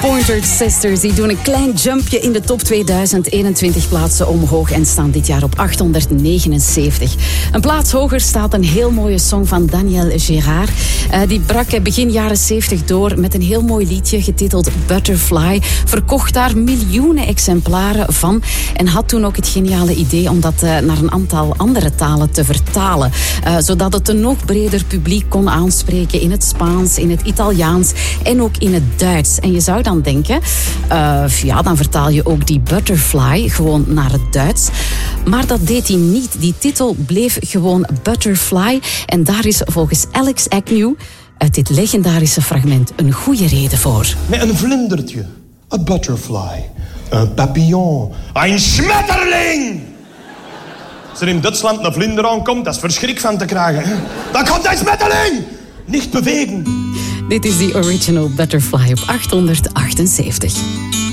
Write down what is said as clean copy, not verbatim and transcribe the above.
Pointer Sisters die doen een klein jumpje in de top 2021 plaatsen omhoog en staan dit jaar op 879. Een plaats hoger staat een heel mooie song van Daniel Gérard. Die brak begin jaren 70 door met een heel mooi liedje getiteld Butterfly. Verkocht daar miljoenen exemplaren van en had toen ook het geniale idee om dat naar een aantal andere talen te vertalen. Zodat het een nog breder publiek kon aanspreken in het Spaans, in het Italiaans en ook in het Duits. En je zou dan denken, dan vertaal je ook die Butterfly gewoon naar het Duits. Maar dat deed hij niet. Die titel bleef gewoon Butterfly. En daar is volgens Alex Agnew uit dit legendarische fragment een goede reden voor. Met een vlindertje, een butterfly, een papillon, een schmetterling. Als er in Duitsland een vlinder aankomt, dat is verschrik van te krijgen. Hè? Dan komt een schmetterling! Niet bewegen. Dit is die original Butterfly op 878.